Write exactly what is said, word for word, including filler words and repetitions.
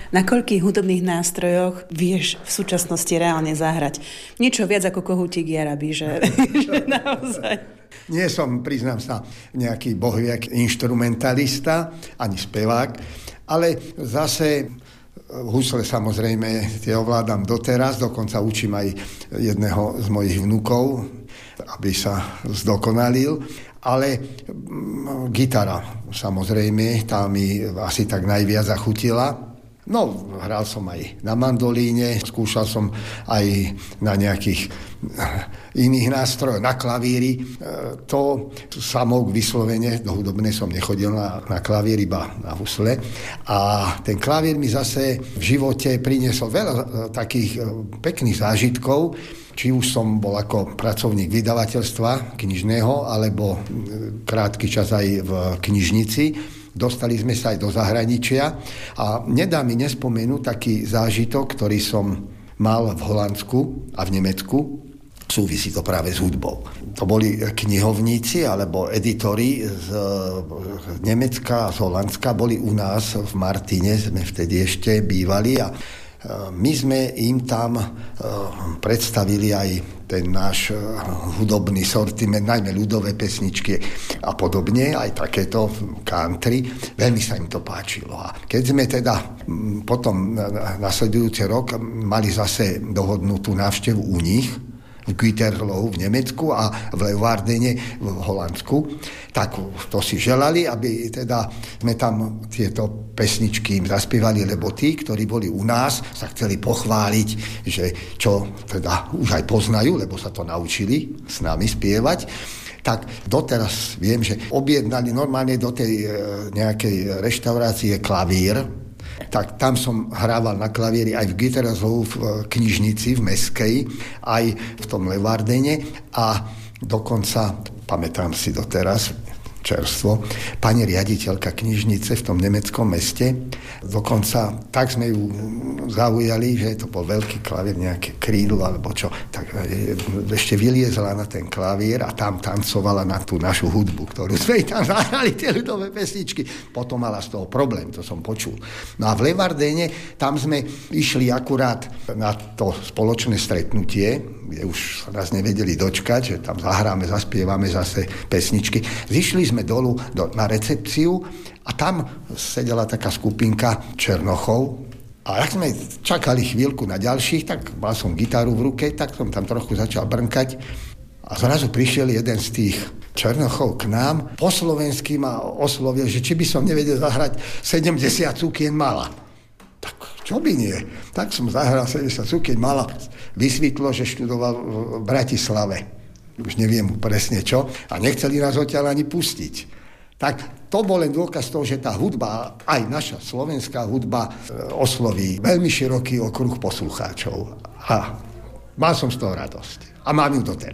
Na koľkých hudobných nástrojoch vieš v súčasnosti reálne zahrať? Niečo viac ako Kohútik Jaraby, že, že naozaj. Nie som, priznám sa, nejaký bohviak inštrumentalista, ani spevák, ale zase husle samozrejme tie ovládam doteraz, dokonca učím aj jedného z mojich vnukov, aby sa zdokonalil. Ale gitara, samozrejme, tá mi asi tak najviac zachutila. No, hral som aj na mandolíne, skúšal som aj na nejakých iných nástrojoch, na klavíri. To samok vyslovene, do hudobnej som nechodil na, na klavír, iba na husle. A ten klavír mi zase v živote priniesol veľa takých pekných zážitkov, či už som bol ako pracovník vydavateľstva knižného, alebo krátky čas aj v knižnici. Dostali sme sa aj do zahraničia a nedá mi nespomenúť taký zážitok, ktorý som mal v Holandsku a v Nemecku. Súvisí to práve s hudbou. To boli knihovníci alebo editori z Nemecka a z Holandska. Boli u nás v Martine, sme vtedy ešte bývali a my sme im tam predstavili aj ten náš hudobný sortiment, najmä ľudové pesničky a podobne, aj takéto country. Veľmi sa im to páčilo. A keď sme teda potom nasledujúci rok mali zase dohodnutú návštevu u nich, v Güterloh v Nemecku a v Leeuwardene v Holandsku, tak to si želali, aby teda sme tam tieto pesničky im zaspievali, lebo tí, ktorí boli u nás, sa chceli pochváliť, že čo teda už aj poznajú, lebo sa to naučili s nami spievať. Tak doteraz viem, že objednali normálne do tej nejakej reštaurácie klavír, tak tam som hrával na klavíri aj v Güterlohu v knižnici v Mestskej, aj v tom Leeuwardene a dokonca, pamätám si doteraz, čerstvo, pani riaditeľka knižnice v tom nemeckom meste, dokonca tak sme ju zaujali, že to bol veľký klavír, nejaké krídlo alebo čo, tak ešte vyliezla na ten klavír a tam tancovala na tú našu hudbu, ktorú sme tam zahrali, tie ľudové pesničky. Potom mala z toho problém, to som počul. No a v Leeuwardene tam sme išli akurát na to spoločné stretnutie, kde už sa nás nevedeli dočkať, že tam zahráme, zaspievame zase pesničky. Zišli sme dolu do, na recepciu a tam sedela taká skupinka Černochov a ak sme čakali chvíľku na ďalších, tak mal som gitaru v ruke, tak som tam trochu začal brnkať a zrazu prišiel jeden z tých Černochov k nám, po slovensky ma oslovil, že či by som nevedel zahrať sedemdesiat cukien mala. Tak čo by nie? Tak som zahral sedemdesiat cukien mala. Vysvetlo, že študoval v Bratislave. Už neviem presne čo, a nechceli nás odtiaľ ani pustiť. Tak to bol len dôkaz toho, že tá hudba, aj naša slovenská hudba, osloví veľmi široký okruh poslucháčov. A mal som z toho radosť. A mám ju doteraz.